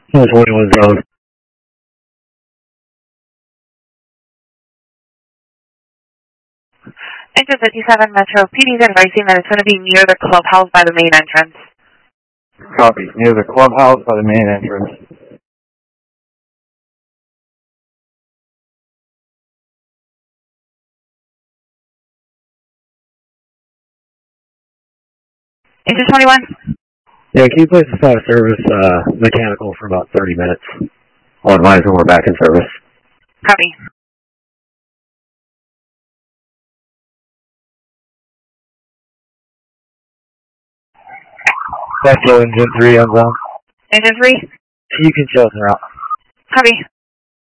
21 zone. Engine 57 Metro, PD is advising that it's going to be near the clubhouse by the main entrance. Copy. Near the clubhouse by the main entrance. Engine 21? Yeah, can you place us out of service, mechanical for about 30 minutes? I'll advise when we're back in service. Copy. That's low engine 3 on zone. Engine 3? You can show us around. Copy.